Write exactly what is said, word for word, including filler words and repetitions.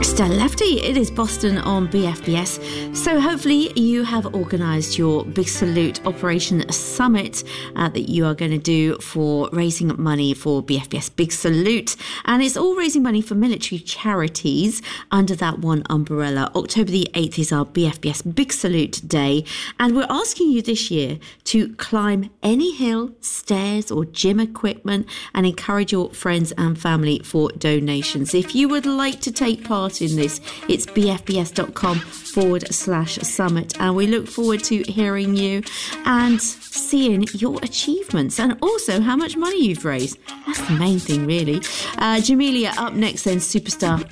Still Lefty, it is Boston on B F B S. So hopefully you have organised your Big Salute Operation Summit uh, that you are going to do for raising money for B F B S Big Salute. And it's all raising money for military charities under that one umbrella. October the eighth is our B F B S Big Salute Day. And we're asking you this year to climb any hill, stairs or gym equipment and encourage your friends and family for donations. If you would like to take part in this, it's bfbs.com forward slash summit. And we look forward to hearing you and seeing your achievements and also how much money you've raised. That's the main thing, really. Uh, Jamelia up next then, Superstar.